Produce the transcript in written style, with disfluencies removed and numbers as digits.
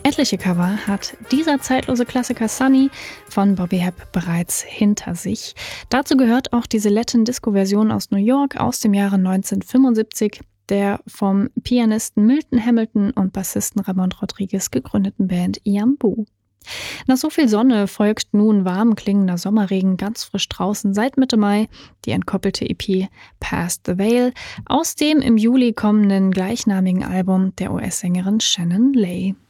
Etliche Cover hat dieser zeitlose Klassiker Sunny von Bobby Hebb bereits hinter sich. Dazu gehört auch diese Latin-Disco-Version aus New York aus dem Jahre 1975 der vom Pianisten Milton Hamilton und Bassisten Ramon Rodriguez gegründeten Band Iambu. Nach so viel Sonne folgt nun warm klingender Sommerregen ganz frisch draußen seit Mitte Mai die entkoppelte EP Past the Veil aus dem im Juli kommenden gleichnamigen Album der US-Sängerin Shannon Lay.